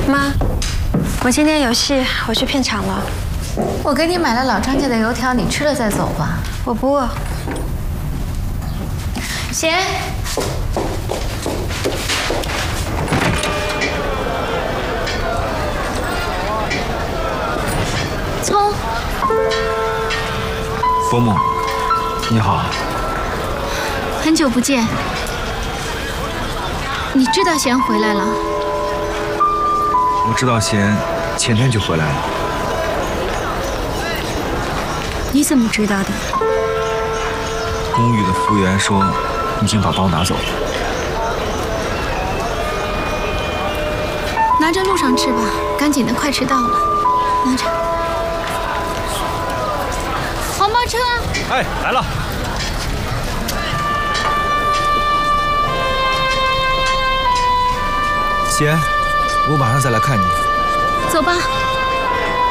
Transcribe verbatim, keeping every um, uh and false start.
妈，我今天有戏，我去片场了。 我给你买了老张家的油条，你吃了再走吧。 我不饿。 贤，葱， 伯母，你好。 很久不见。你知道贤回来了？ 我知道贤前天就回来了。 你怎么知道的？ 公寓的服务员说已经把包拿走了。 拿着路上吃吧，赶紧的，快迟到了。拿着。黄包车。 哎，来了。贤，我晚上再来看你。 走吧。